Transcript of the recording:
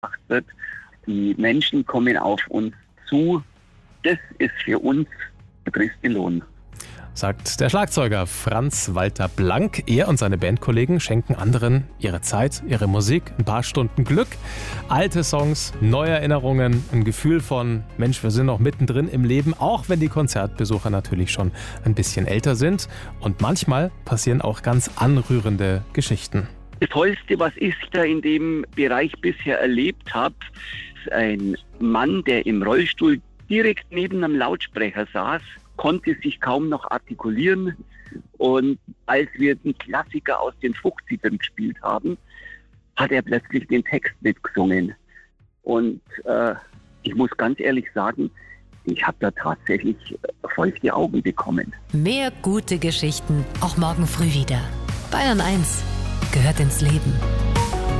wird. Die Menschen kommen auf uns zu. Das ist für uns der größte Lohn. Sagt der Schlagzeuger Franz Walter Blank. Er und seine Bandkollegen schenken anderen ihre Zeit, ihre Musik, ein paar Stunden Glück. Alte Songs, neue Erinnerungen, ein Gefühl von, Mensch, wir sind noch mittendrin im Leben, auch wenn die Konzertbesucher natürlich schon ein bisschen älter sind. Und manchmal passieren auch ganz anrührende Geschichten. Das Tollste, was ich da in dem Bereich bisher erlebt habe, ist ein Mann, der im Rollstuhl direkt neben einem Lautsprecher saß, konnte sich kaum noch artikulieren. Und als wir den Klassiker aus den 50ern gespielt haben, hat er plötzlich den Text mitgesungen. Und ich muss ganz ehrlich sagen, ich habe da tatsächlich feuchte Augen bekommen. Mehr gute Geschichten, auch morgen früh wieder. Bayern 1 gehört ins Leben.